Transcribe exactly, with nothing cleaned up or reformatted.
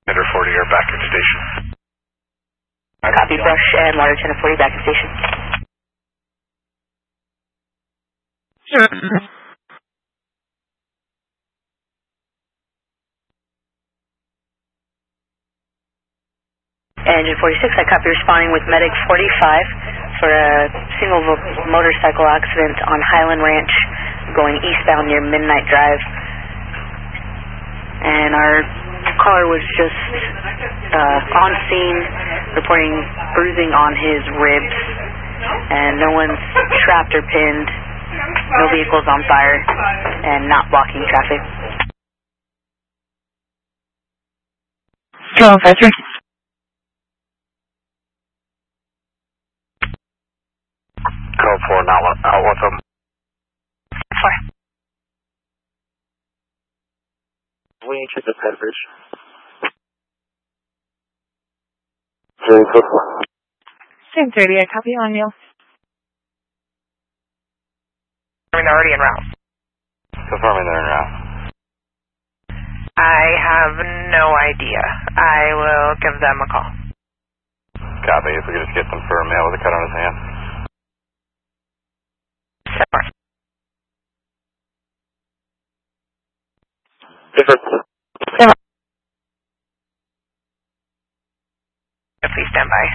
Under forty are back at station. Copy, Brush and Water ten forty back at station. Engine forty-six, I copy responding with Medic forty-five for a single motorcycle accident on Highland Ranch going eastbound near Midnight Drive. And our caller was just uh, on scene reporting bruising on his ribs, and no one's trapped or pinned, no vehicles on fire, and not blocking traffic. Go, five three. Code four, not out with them. Fine. We need to check the coverage. ten thirty, I copy on you. They're already en route. Confirming they're en route. I have no idea. I will give them a call. Copy, if we could just get them for a mail with a cut on his hand. Separate. Different. Please stand by.